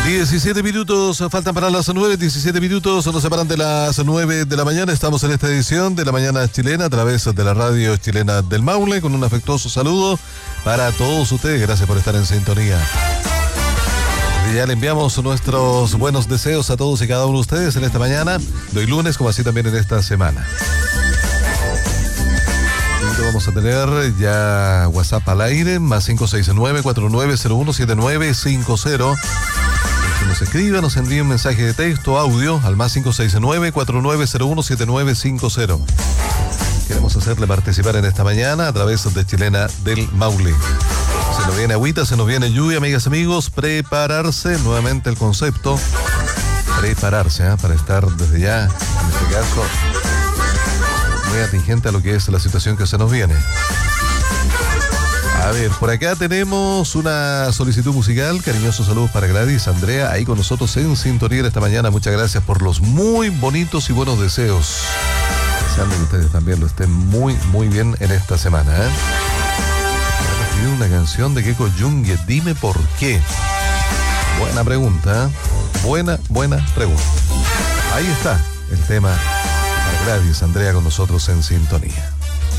17 minutos faltan para las 9, 17 minutos nos separan de las 9 de la mañana. Estamos en esta edición de la mañana chilena a través de la radio chilena del Maule, con un afectuoso saludo para todos ustedes. Gracias por estar en sintonía. Ya le enviamos nuestros buenos deseos a todos y cada uno de ustedes en esta mañana de hoy lunes, como así también en esta semana. Vamos a tener ya WhatsApp al aire, más 569-4901-7950. Que nos escriba, nos envíe un mensaje de texto, audio, al más 569-4901-7950. Queremos hacerle participar en esta mañana a través de Chilena del Maule. Se nos viene agüita, se nos viene lluvia, amigas, amigos. Prepararse, nuevamente el concepto. Prepararse, para estar desde ya, en este caso, muy atingente a lo que es la situación que se nos viene. A ver, por acá tenemos una solicitud musical. Cariñosos saludos para Gladys, Andrea, ahí con nosotros en sintonía esta mañana. Muchas gracias por los muy bonitos y buenos deseos. Deseando que ustedes también lo estén muy, muy bien en esta semana. Hemos pedido una canción de Keiko Junge, dime por qué. Buena pregunta, buena pregunta. Ahí está el tema para Gladys, Andrea con nosotros en sintonía.